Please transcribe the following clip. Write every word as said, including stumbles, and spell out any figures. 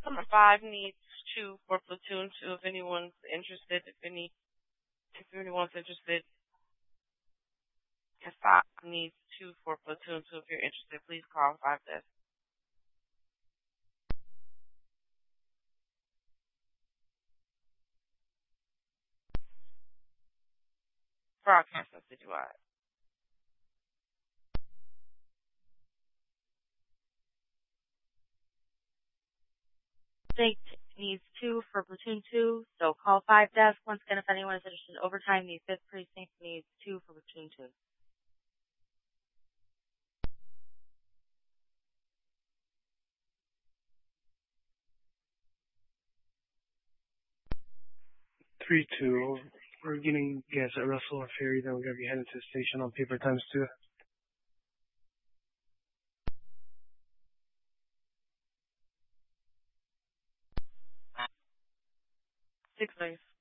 Number five needs two for platoon two. If anyone's interested, if any, if anyone's interested, and five needs two for platoon two. If you're interested, please call five desk. Broadcasting citywide. State needs two for platoon two, so call five desk. Once again, if anyone is interested in overtime, the fifth precinct needs two for platoon two. Three two. We're getting gas at Russell or Ferry, then we're gonna be heading to the station on paper times two. Six days.